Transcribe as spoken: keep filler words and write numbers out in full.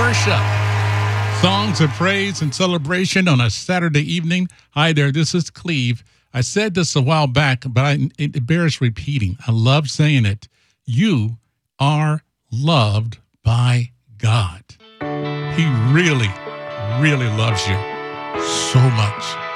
worship. Songs of praise and celebration on a Saturday evening. Hi there, this is Cleve. I said this a while back, but I, it bears repeating. I love saying it. You are loved by God. He really, really loves you so much.